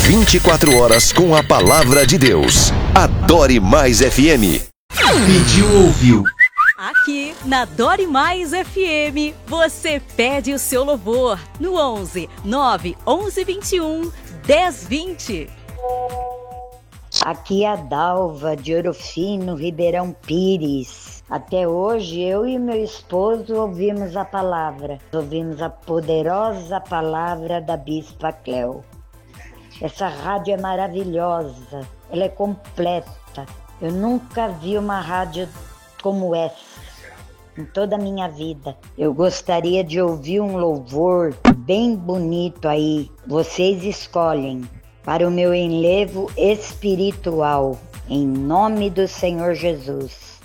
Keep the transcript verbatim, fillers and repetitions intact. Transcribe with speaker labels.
Speaker 1: vinte e quatro horas com a palavra de Deus. Adore Mais F M.
Speaker 2: Pediu, ouviu.
Speaker 3: Aqui na Adore Mais F M, você pede o seu louvor no onze nove onze vinte e um dez vinte.
Speaker 4: Aqui é a Dalva de Ouro Fino, Ribeirão Pires. Até hoje eu e meu esposo ouvimos a palavra, ouvimos a poderosa palavra da Bispa Cléo. Essa rádio é maravilhosa, ela é completa. Eu nunca vi uma rádio como essa em toda a minha vida. Eu gostaria de ouvir um louvor bem bonito aí. Vocês escolhem para o meu enlevo espiritual, em nome do Senhor Jesus.